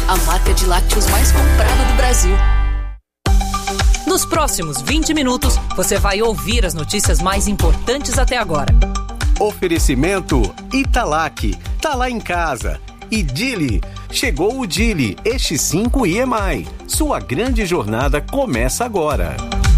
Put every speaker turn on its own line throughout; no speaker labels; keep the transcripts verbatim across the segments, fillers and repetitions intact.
a marca de lácteos mais comprada do Brasil.
Nos próximos vinte minutos, você vai ouvir as notícias mais importantes até agora.
Oferecimento Italac, tá lá em casa. E Dili, chegou o Dili E X cinco I M I. Sua grande jornada começa agora.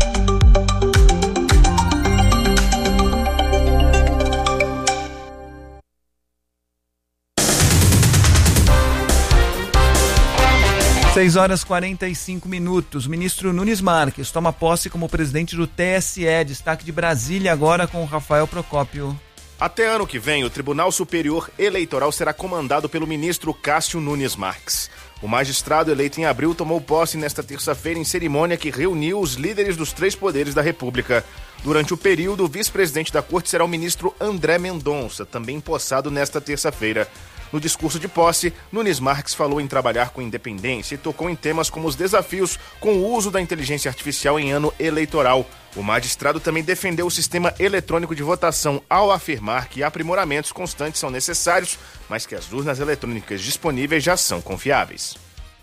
seis horas e quarenta e cinco minutos. O ministro Nunes Marques toma posse como presidente do T S E. Destaque de Brasília agora com o Rafael Procópio.
Até ano que vem, o Tribunal Superior Eleitoral será comandado pelo ministro Cássio Nunes Marques. O magistrado eleito em abril tomou posse nesta terça-feira em cerimônia que reuniu os líderes dos três poderes da República. Durante o período, o vice-presidente da corte será o ministro André Mendonça, também empossado nesta terça-feira. No discurso de posse, Nunes Marques falou em trabalhar com independência e tocou em temas como os desafios com o uso da inteligência artificial em ano eleitoral. O magistrado também defendeu o sistema eletrônico de votação ao afirmar que aprimoramentos constantes são necessários, mas que as urnas eletrônicas disponíveis já são confiáveis.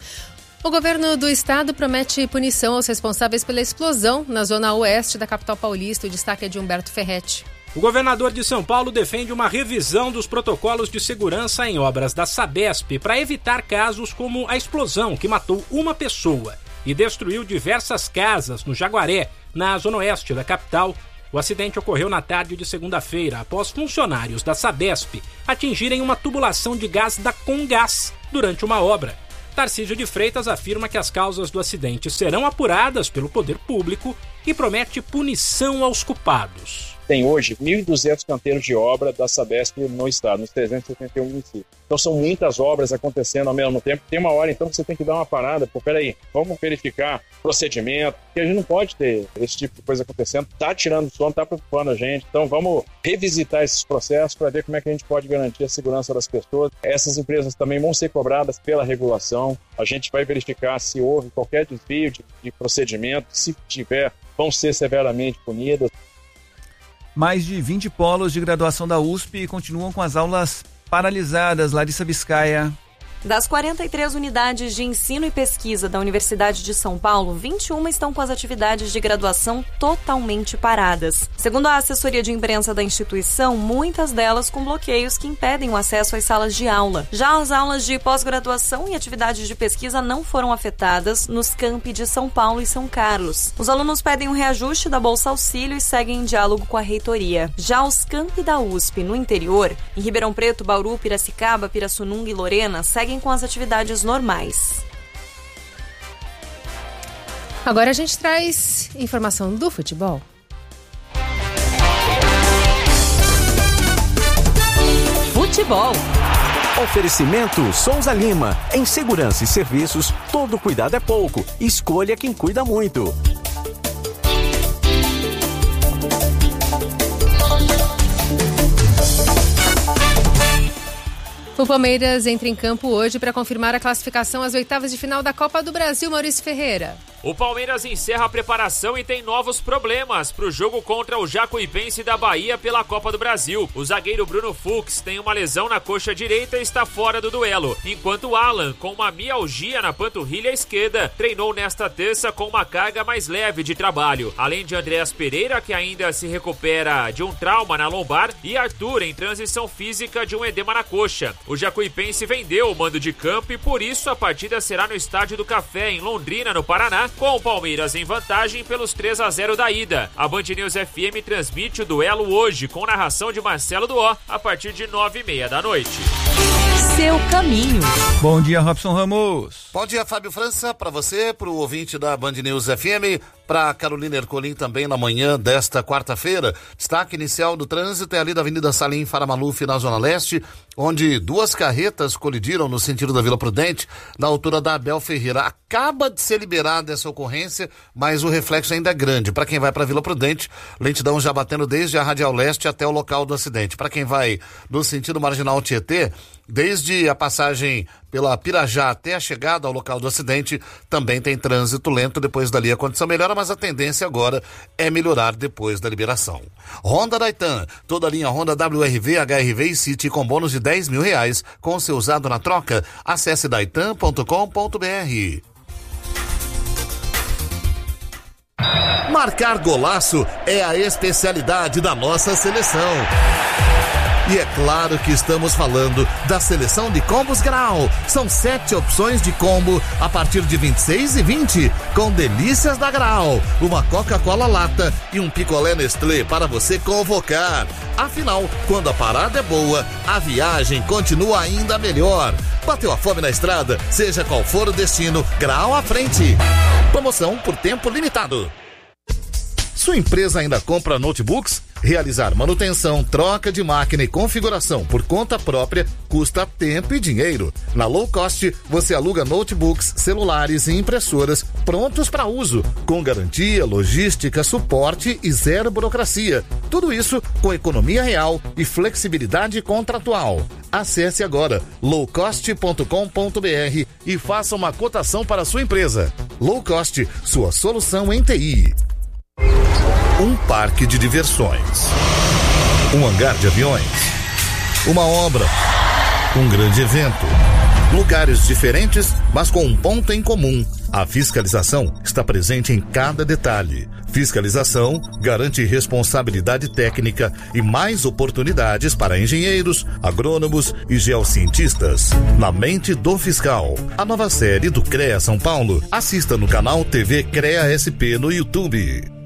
O governo do estado promete punição aos responsáveis pela explosão na zona oeste da capital paulista. O destaque é de Humberto Ferretti.
O governador de São Paulo defende uma revisão dos protocolos de segurança em obras da Sabesp para evitar casos como a explosão que matou uma pessoa e destruiu diversas casas no Jaguaré, na zona oeste da capital. O acidente ocorreu na tarde de segunda-feira, após funcionários da Sabesp atingirem uma tubulação de gás da Comgás durante uma obra. Tarcísio de Freitas afirma que as causas do acidente serão apuradas pelo poder público e promete punição aos culpados.
Tem hoje mil e duzentos canteiros de obra da Sabesp no estado, nos trezentos e setenta e um municípios. Então são muitas obras acontecendo ao mesmo tempo. Tem uma hora então que você tem que dar uma parada. Pô, peraí, vamos verificar procedimento, porque a gente não pode ter esse tipo de coisa acontecendo. Tá tirando sono, tá preocupando a gente. Então vamos revisitar esses processos para ver como é que a gente pode garantir a segurança das pessoas. Essas empresas também vão ser cobradas pela regulação. A gente vai verificar se houve qualquer desvio de, de procedimento. Se tiver, vão ser severamente punidas.
Mais de vinte polos de graduação da U S P continuam com as aulas paralisadas. Larissa Biscaia.
Das quarenta e três unidades de ensino e pesquisa da Universidade de São Paulo, vinte e uma estão com as atividades de graduação totalmente paradas. Segundo a assessoria de imprensa da instituição, muitas delas com bloqueios que impedem o acesso às salas de aula. Já as aulas de pós-graduação e atividades de pesquisa não foram afetadas nos campi de São Paulo e São Carlos. Os alunos pedem um reajuste da Bolsa Auxílio e seguem em diálogo com a reitoria. Já os campi da U S P no interior, em Ribeirão Preto, Bauru, Piracicaba, Pirassununga e Lorena, seguem com as atividades normais.
Agora a gente traz informação do futebol.
Futebol.
Oferecimento Souza Lima. Em segurança e serviços, todo cuidado é pouco. Escolha quem cuida muito.
O Palmeiras entra em campo hoje para confirmar a classificação às oitavas de final da Copa do Brasil. Maurício Ferreira.
O Palmeiras encerra a preparação e tem novos problemas para o jogo contra o Jacuipense da Bahia pela Copa do Brasil. O zagueiro Bruno Fux tem uma lesão na coxa direita e está fora do duelo, enquanto o Alan, com uma mialgia na panturrilha esquerda, treinou nesta terça com uma carga mais leve de trabalho. Além de Andréas Pereira, que ainda se recupera de um trauma na lombar, e Arthur, em transição física de um edema na coxa. O Jacuipense vendeu o mando de campo e por isso a partida será no Estádio do Café, em Londrina, no Paraná, com o Palmeiras em vantagem pelos três a zero da ida. A Band News F M transmite o duelo hoje, com narração de Marcelo Duó, a partir de nove e meia da noite.
Seu caminho.
Bom dia, Robson Ramos.
Bom dia, Fábio França, para você, para o ouvinte da Band News F M, para Carolina Ercolim também na manhã desta quarta-feira. Destaque inicial do trânsito é ali da Avenida Salim Faramaluf, na Zona Leste, onde duas carretas colidiram no sentido da Vila Prudente, na altura da Abel Ferreira. Acaba de ser liberada essa ocorrência, mas o reflexo ainda é grande. Para quem vai para a Vila Prudente, lentidão já batendo desde a Radial Leste até o local do acidente. Para quem vai no sentido Marginal Tietê, desde a passagem pela Pirajá até a chegada ao local do acidente, também tem trânsito lento. Depois dali a condição melhora, mas a tendência agora é melhorar depois da liberação. Honda Daitan, toda a linha Honda W R V, H R V e City com bônus de dez mil reais com seu usado na troca. Acesse daitan ponto com ponto br. Marcar golaço é a especialidade da nossa seleção. E é claro que estamos falando da seleção de combos Grau. São sete opções de combo a partir de vinte e seis e vinte, com delícias da Grau, uma Coca-Cola lata e um picolé Nestlé para você convocar. Afinal, quando a parada é boa, a viagem continua ainda melhor. Bateu a fome na estrada, seja qual for o destino, Grau à frente. Promoção por tempo limitado. Sua empresa ainda compra notebooks? Realizar manutenção, troca de máquina e configuração por conta própria custa tempo e dinheiro. Na Low Cost, você aluga notebooks, celulares e impressoras prontos para uso, com garantia, logística, suporte e zero burocracia. Tudo isso com economia real e flexibilidade contratual. Acesse agora low cost ponto com ponto br e faça uma cotação para a sua empresa. Low Cost, sua solução em T I. Um parque de diversões, um hangar de aviões, uma obra, um grande evento. Lugares diferentes, mas com um ponto em comum. A fiscalização está presente em cada detalhe. Fiscalização garante responsabilidade técnica e mais oportunidades para engenheiros, agrônomos e geocientistas. Na mente do fiscal. A nova série do CREA São Paulo. Assista no canal T V CREA S P no YouTube.